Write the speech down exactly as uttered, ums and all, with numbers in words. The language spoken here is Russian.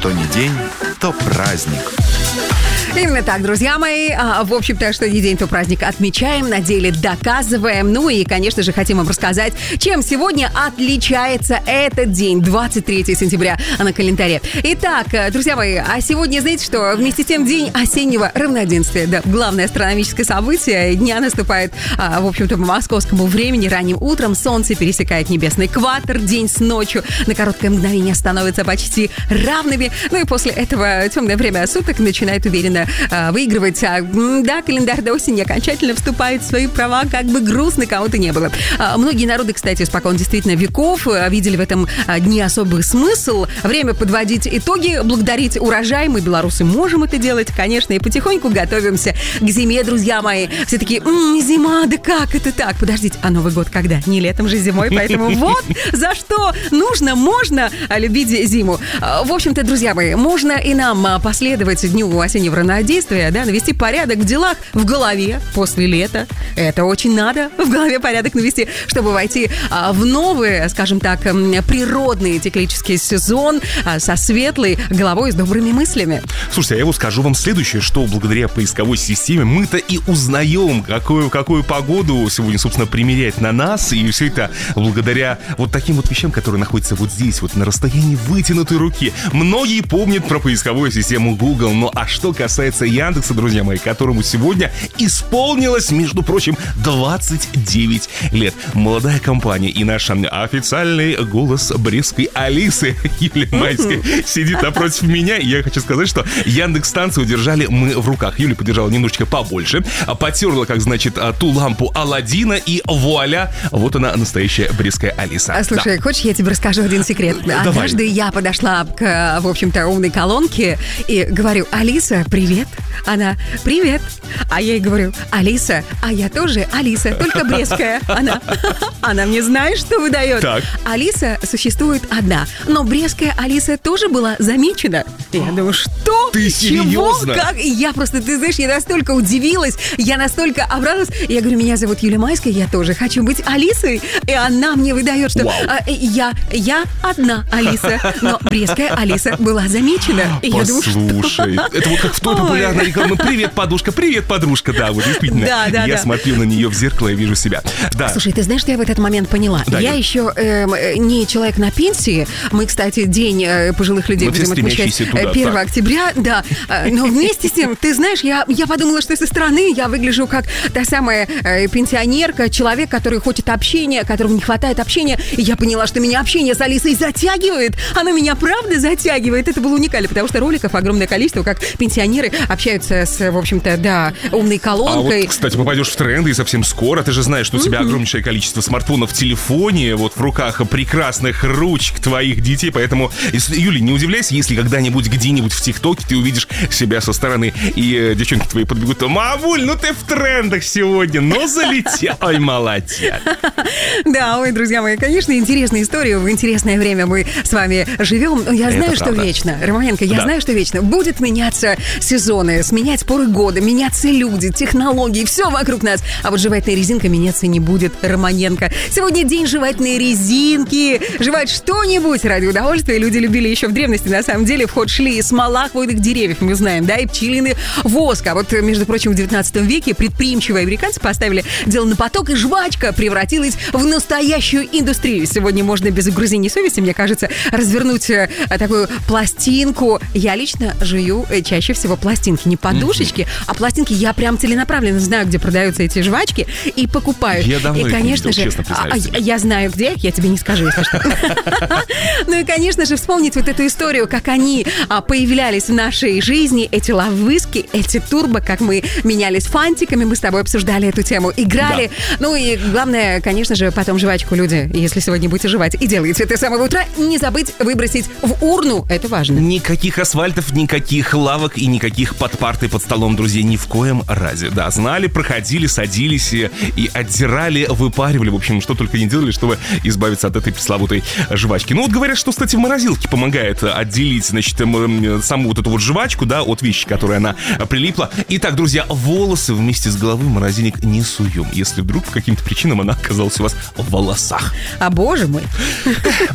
Что ни день, то праздник. Именно так, друзья мои. А, в общем-то, что не день, то праздник отмечаем, на деле доказываем. Ну и, конечно же, хотим вам рассказать, чем сегодня отличается этот день, двадцать третьего сентября на календаре. Итак, друзья мои, а сегодня, знаете что, вместе с тем день осеннего равноденствия. Да, главное астрономическое событие дня наступает, а, в общем-то, по московскому времени. Ранним утром солнце пересекает небесный экватор, день с ночью на короткое мгновение становятся почти равными. Ну и после этого темное время суток начинает уверенно выигрывать. Да, календарь до осени окончательно вступает в свои права, как бы грустно кому-то не было. Многие народы, кстати, спокон действительно веков видели в этом дне особый смысл. Время подводить итоги, благодарить урожай. Мы, белорусы, можем это делать, конечно, и потихоньку готовимся к зиме, друзья мои. Все такие, м-м, зима, да как это так? Подождите, а Новый год когда? Не летом же, зимой, поэтому вот за что нужно, можно любить зиму. В общем-то, друзья мои, можно и нам последовать дню осеннего равноденствия, да, навести порядок в делах, в голове после лета. Это очень надо, в голове порядок навести, чтобы войти а, в новый, скажем так, природный циклический сезон а, со светлой головой и с добрыми мыслями. Слушайте, а я вот скажу вам следующее, что благодаря поисковой системе мы-то и узнаем, какую, какую погоду сегодня, собственно, примерять на нас, и все это благодаря вот таким вот вещам, которые находятся вот здесь, вот на расстоянии вытянутой руки. Многие помнят про поисковую систему Google, но а что касается Яндекса, друзья мои, которому сегодня исполнилось, между прочим, двадцать девять лет. Молодая компания и наш официальный голос брестской Алисы Юлия Майская сидит напротив меня, и я хочу сказать, что Яндекс-станцию удержали мы в руках. Юля подержала немножечко побольше, потерла, как значит, ту лампу Аладдина, и вуаля, вот она, настоящая брестская Алиса. А, слушай, да. Хочешь, я тебе расскажу один секрет? Давай. Однажды я подошла к, в общем-то, умной колонке и говорю: Алиса, привет. Она: привет. А я ей говорю: Алиса, а я тоже Алиса, только брестская. Она, она мне, знаешь, что выдает? Так. Алиса существует одна, но брестская Алиса тоже была замечена. Я думаю, что? Ты Чего? серьезно? Как? И я просто, ты знаешь, я настолько удивилась, я настолько обрадовалась. Я говорю: меня зовут Юлия Майская, я тоже хочу быть Алисой. И она мне выдает, что а, я, я одна Алиса, но брестская Алиса была замечена. И Послушай, я думаю, что? Это вот как в той популярной рекламе: привет, подушка, привет, подружка. Да, вот действительно. Да, да, я да. смотрю на нее в зеркало и вижу себя. Да. Слушай, ты знаешь, что я в этот момент поняла? Да, я я... еще э, не человек на пенсии. Мы, кстати, день э, пожилых людей будем отмечать первого октября. Да. Но вместе с тем, ты знаешь, я, я подумала, что со стороны я выгляжу как та самая э, пенсионерка, человек, который хочет общения, которому не хватает общения. И я поняла, что меня общение с Алисой затягивает. Оно меня правда затягивает. Это было уникально, потому что роликов огромное количество, как пенсионеры общаются с, в общем-то, да, умной колонкой. А вот, кстати, попадешь в тренды и совсем скоро. Ты же знаешь, что у тебя огромнейшее количество смартфонов в телефоне, вот в руках прекрасных ручек твоих детей. Поэтому, Юля, не удивляйся, если когда-нибудь где-нибудь в ТикТоке ты увидишь себя со стороны, и э, девчонки твои подбегут: мамуль, ну ты в трендах сегодня, ну залетел. Ой, молодец. Да, ой, друзья мои, конечно, интересная история. В интересное время мы с вами живем. Я знаю, что вечно, Романенко, я знаю, что вечно будет меняться сезоны, сменять поры года, меняться люди, технологии, все вокруг нас. А вот жевательная резинка меняться не будет, Романенко. Сегодня день жевательной резинки. Жевать что-нибудь ради удовольствия люди любили еще в древности. На самом деле в ход шли и смола хвойных деревьев, мы знаем, да, и пчелиный воск. А вот, между прочим, в девятнадцатом веке предприимчивые американцы поставили дело на поток, и жвачка превратилась в настоящую индустрию. Сегодня можно без угрызений совести, мне кажется, развернуть такую пластинку. Я лично жую чаще всего пластинки, не подушечки, mm-hmm. а пластинки. Я прям целенаправленно знаю, где продаются эти жвачки, и покупаю. Я давно и, их конечно не видел, же, честно признаюсь. А, я знаю, где, я тебе не скажу, если что. Ну и, конечно же, вспомнить вот эту историю, как они появлялись в нашей жизни, эти лавыски, эти турбо, как мы менялись фантиками, мы с тобой обсуждали эту тему, играли. Ну и главное, конечно же, потом жвачку, люди, если сегодня будете жевать и делаете это с самого утра, не забыть выбросить в урну, это важно. Никаких асфальтов, никаких лавок и никаких под партой, под столом, друзья, ни в коем разе. Да, знали, проходили, садились и, и отдирали, выпаривали, в общем, что только не делали, чтобы избавиться от этой пресловутой жвачки. Ну вот говорят, что, кстати, в морозилке помогает отделить, значит, саму вот эту вот жвачку, да, от вещи, которой она прилипла. Итак, друзья, волосы вместе с головы в морозильник не суем, если вдруг по каким-то причинам она оказалась у вас в волосах. А боже мой.